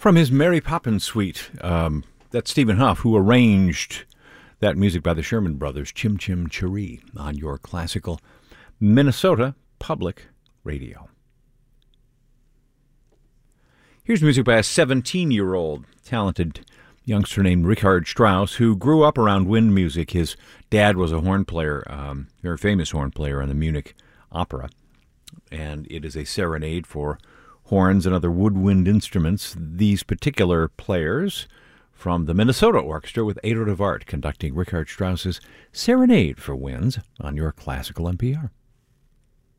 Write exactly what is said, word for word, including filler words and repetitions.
From his Mary Poppins suite, um, that's Stephen Huff, who arranged that music by the Sherman Brothers, Chim Chim Cheree, on your classical Minnesota Public Radio. Here's music by a seventeen-year-old talented youngster named Richard Strauss, who grew up around wind music. His dad was a horn player, um, very famous horn player on the Munich Opera, and it is a serenade for horns and other woodwind instruments. These particular players from the Minnesota Orchestra with Ado de Wart conducting Richard Strauss's Serenade for Winds on your classical N P R.